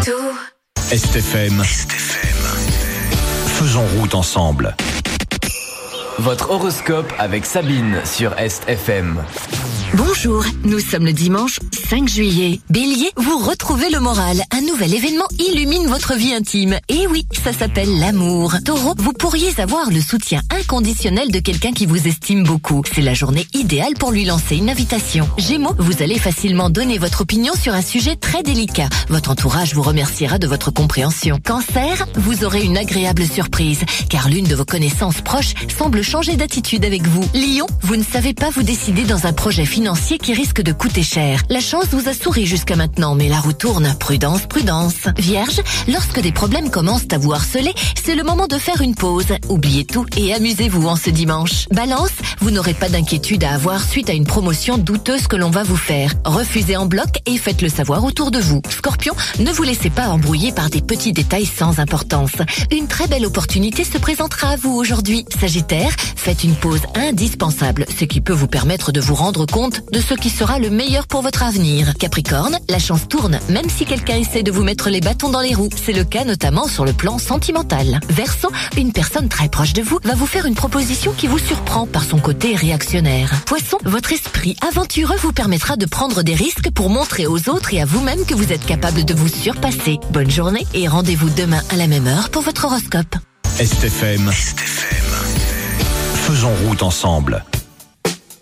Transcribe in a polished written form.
STFM. Faisons route ensemble. Votre horoscope avec Sabine sur STFM. Bonjour, nous sommes le dimanche 5 juillet. Bélier, vous retrouvez le moral. Un nouvel événement illumine votre vie intime. Et oui, ça s'appelle l'amour. Taureau, vous pourriez avoir le soutien inconditionnel de quelqu'un qui vous estime beaucoup. C'est la journée idéale pour lui lancer une invitation. Gémeaux, vous allez facilement donner votre opinion sur un sujet très délicat. Votre entourage vous remerciera de votre compréhension. Cancer, vous aurez une agréable surprise, car l'une de vos connaissances proches semble changer d'attitude avec vous. Lion, vous ne savez pas vous décider dans un projet financier qui risque de coûter cher. La chance vous a souri jusqu'à maintenant, mais la roue tourne. Prudence, prudence. Vierge, lorsque des problèmes commencent à vous harceler, c'est le moment de faire une pause. Oubliez tout et amusez-vous en ce dimanche. Balance, vous n'aurez pas d'inquiétude à avoir suite à une promotion douteuse que l'on va vous faire. Refusez en bloc et faites-le savoir autour de vous. Scorpion, ne vous laissez pas embrouiller par des petits détails sans importance. Une très belle opportunité se présentera à vous aujourd'hui. Sagittaire, faites une pause indispensable, ce qui peut vous permettre de vous rendre compte de ce qui sera le meilleur pour votre avenir. Capricorne, la chance tourne, même si quelqu'un essaie de vous mettre les bâtons dans les roues. C'est le cas notamment sur le plan sentimental. Verseau, une personne très proche de vous va vous faire une proposition qui vous surprend par son côté réactionnaire. Poisson, votre esprit aventureux vous permettra de prendre des risques pour montrer aux autres et à vous-même que vous êtes capable de vous surpasser. Bonne journée et rendez-vous demain à la même heure pour votre horoscope. STFM. Faisons route ensemble.